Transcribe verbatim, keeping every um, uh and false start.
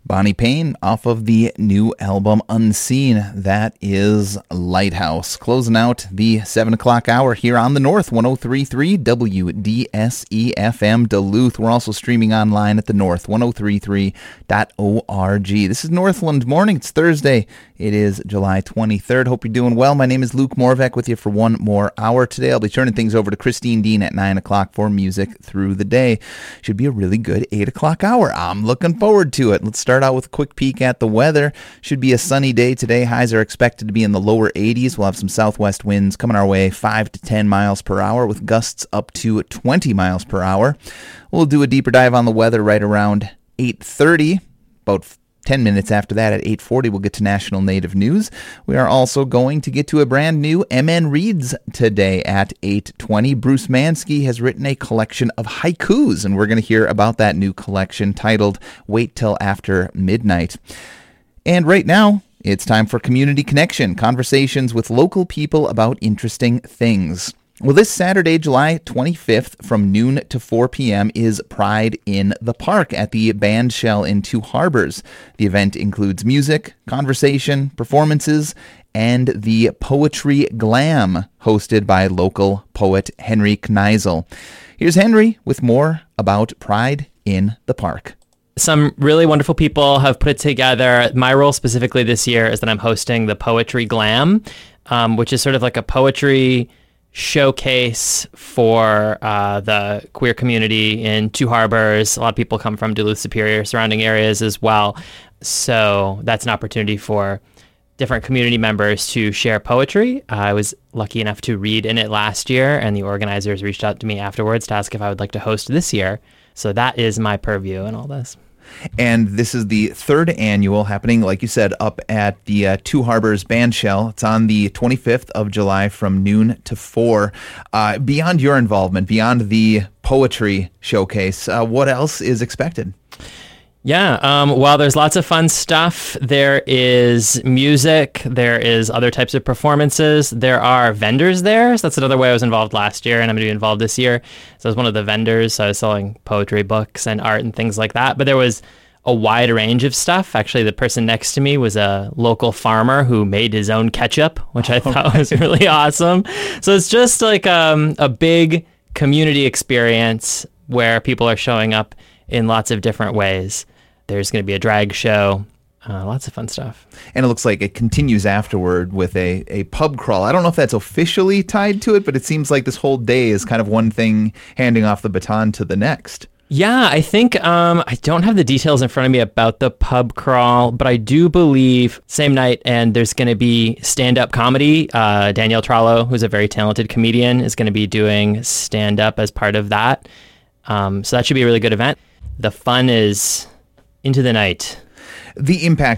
Bonnie Payne off of the new album Unseen. That is Lighthouse. Closing out the seven o'clock hour here on the North, one oh three point three W D S E F M Duluth. We're also streaming online at the North, ten thirty-three dot org. This is Northland Morning. It's Thursday. It is July twenty-third. Hope you're doing well. My name is Luke Morvek with you for one more hour today. I'll be turning things over to Christine Dean at nine o'clock for music through the day. Should be a really good eight o'clock hour. I'm looking forward to it. Let's start out with a quick peek at the weather. Should be a sunny day today. Highs are expected to be in the lower eighties. We'll have some southwest winds coming our way, five to ten miles per hour with gusts up to twenty miles per hour. We'll do a deeper dive on the weather right around eight thirty. About ten minutes after that, at eight forty, we'll get to National Native News. We are also going to get to a brand new M N Reads today at eight twenty. Bruce Mansky has written a collection of haikus, and we're going to hear about that new collection titled Wait Till After Midnight. And right now, it's time for Community Connection, conversations with local people about interesting things. Well, this Saturday, July twenty-fifth, from noon to four p.m. is Pride in the Park at the Band Shell in Two Harbors. The event includes music, conversation, performances, and the Poetry Glam, hosted by local poet Henry Kneisel. Here's Henry with more about Pride in the Park. Some really wonderful people have put it together. My role specifically this year is that I'm hosting the Poetry Glam, um, which is sort of like a poetry showcase for uh, the queer community in Two Harbors. A lot of people come from Duluth Superior, surrounding areas as well. So that's an opportunity for different community members to share poetry. Uh, I was lucky enough to read in it last year, and the organizers reached out to me afterwards to ask if I would like to host this year. So that is my purview in all this. And this is the third annual, happening, like you said, up at the uh, Two Harbors Band Shell. It's on the twenty-fifth of July from noon to four. Uh, beyond your involvement, beyond the poetry showcase, uh, what else is expected? Yeah, um, well, there's lots of fun stuff. There is music. There is other types of performances. There are vendors there. So that's another way I was involved last year, and I'm going to be involved this year. So I was one of the vendors. So I was selling poetry, books, and art and things like that. But there was a wide range of stuff. Actually, the person next to me was a local farmer who made his own ketchup, which I thought was really awesome. So it's just like um, a big community experience where people are showing up in lots of different ways. There's going to be a drag show, uh, lots of fun stuff. And it looks like it continues afterward with a, a pub crawl. I don't know if that's officially tied to it, but it seems like this whole day is kind of one thing handing off the baton to the next. Yeah, I think um, I don't have the details in front of me about the pub crawl, but I do believe same night, and there's going to be stand-up comedy. Uh, Danielle Trollo, who's a very talented comedian, is going to be doing stand-up as part of that. Um, so that should be a really good event. The fun is into the night. The impact